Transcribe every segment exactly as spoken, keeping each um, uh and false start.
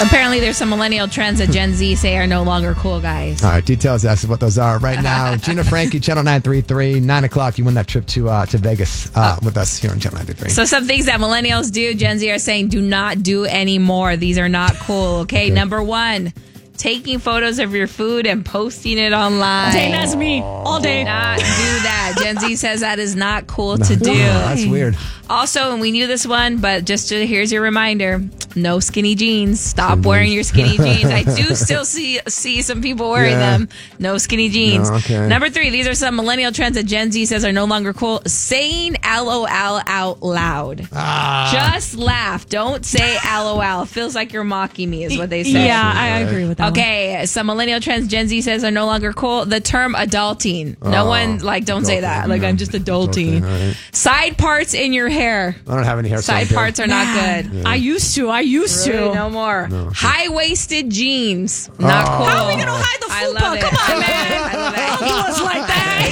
Apparently, there's some millennial trends that Gen Z say are no longer cool, guys. All right, details as to what those are right now. Gina Frankie, Channel nine three three, nine o'clock. You win that trip to uh, to Vegas uh, oh. with us here on Channel nine three three. So some things that millennials do, Gen Z are saying do not do anymore. These are not cool, okay? okay. Number one, taking photos of your food and posting it online. Dang, that's me all day. Do not do that. Gen Z says that is not cool no, to do. That's weird. Also, and we knew this one, but just to, here's your reminder. No skinny jeans. Stop skinny wearing jeans. your skinny jeans. I do still see see some people wearing yeah. them. No skinny jeans. No, okay. Number three, these are some millennial trends that Gen Z says are no longer cool. Saying LOL out loud. Ah. Just laugh. Don't say LOL. It feels like you're mocking me is what they say. Yeah, I agree with that. Okay, one. Some millennial trends Gen Z says are no longer cool. The term adulting. No oh, one, like, don't adulting. say that. Like, no. I'm just adulting. adulting right. Side parts in your hair. I don't have any hair. Side parts are not Man, good. Yeah. I used to. I used really, to. No more. No. High-waisted jeans. Not oh. cool. How are we going to hide the fupa? Come on, man. I love Don't do us like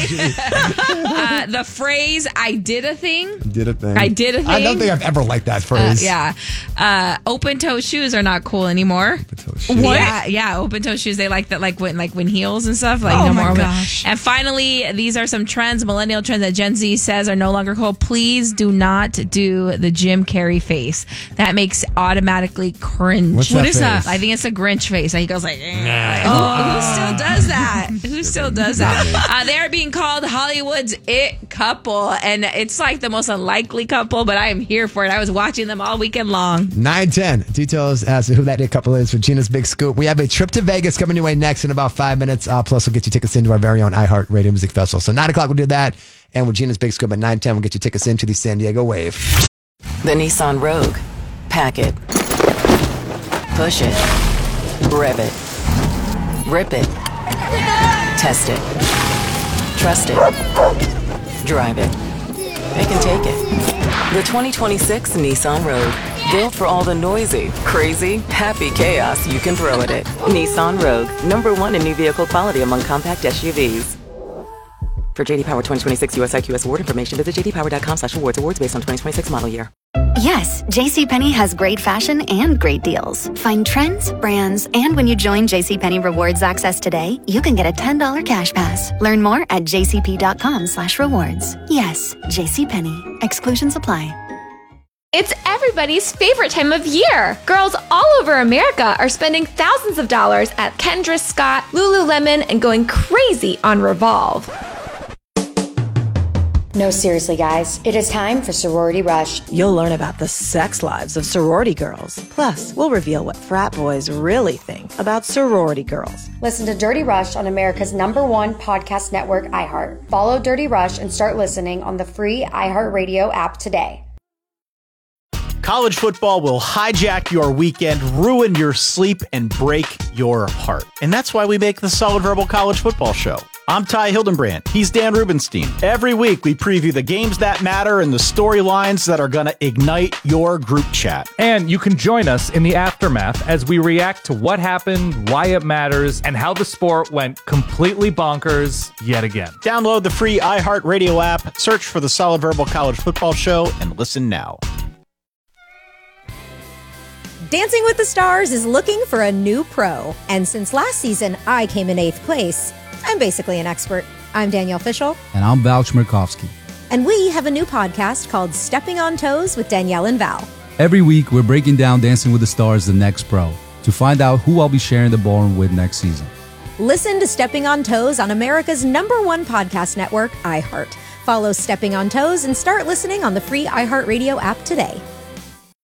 that. uh, the phrase, I did a thing. Did a thing. I did a thing. I don't think I've ever liked that phrase. Uh, yeah. Uh, open-toe shoes are not cool anymore. Open-toe shoes. What? Yeah, yeah, open-toe shoes. They like that, like when, like when heels and stuff. Like oh no my more. gosh. And finally, these are some trends, millennial trends that Gen Z says are no longer cool. Please do not do the Jim Carrey face. That makes automatically cringe. What's what that is face? that? I think it's a Grinch face. He goes like, eh. Nah. oh, who still does that? Who still does that? Uh, they're being called Hollywood's it couple, and it's like the most unlikely couple, but I am here for it. I was watching them all weekend long. nine ten. Details as to who that it couple is for Gina's Big Scoop. We have a trip to Vegas coming your way next in about five minutes. Uh, plus, we'll get you tickets into our very own iHeart Radio Music Festival. So nine o'clock, we'll do that. And with Gina's Big Scoop at nine ten, we'll get you tickets into the San Diego Wave. The Nissan Rogue. Pack it. Push it. Rev it. Rip it. Test it. Trust it. Drive it. They can take it. The twenty twenty-six Nissan Rogue. Built for all the noisy, crazy, happy chaos you can throw at it. Nissan Rogue. Number one in new vehicle quality among compact S U Vs. For J D Power twenty twenty-six U S I Q S award information, visit j d power dot com slash awards. Awards based on twenty twenty-six model year. Yes, JCPenney has great fashion and great deals. Find trends, brands, and when you join JCPenney Rewards Access today, you can get a ten dollars cash pass. Learn more at j c p dot com slash rewards. Yes, JCPenney. Exclusions apply. It's everybody's favorite time of year. Girls all over America are spending thousands of dollars at Kendra Scott, Lululemon, and going crazy on Revolve. No, seriously, guys. It is time for Sorority Rush. You'll learn about the sex lives of sorority girls. Plus, we'll reveal what frat boys really think about sorority girls. Listen to Dirty Rush on America's number one podcast network, iHeart. Follow Dirty Rush and start listening on the free iHeartRadio app today. College football will hijack your weekend, ruin your sleep, and break your heart. And that's why we make the Solid Verbal College Football Show. I'm Ty Hildenbrand. He's Dan Rubenstein. Every week, we preview the games that matter and the storylines that are going to ignite your group chat. And you can join us in the aftermath as we react to what happened, why it matters, and how the sport went completely bonkers yet again. Download the free iHeartRadio app, search for the Solid Verbal College Football Show, and listen now. Dancing with the Stars is looking for a new pro. And since last season, I came in eighth place. I'm basically an expert. I'm Danielle Fishel. And I'm Val Chmerkovsky. And we have a new podcast called Stepping on Toes with Danielle and Val. Every week, we're breaking down Dancing with the Stars, the next pro, to find out who I'll be sharing the ballroom with next season. Listen to Stepping on Toes on America's number one podcast network, iHeart. Follow Stepping on Toes and start listening on the free iHeartRadio app today.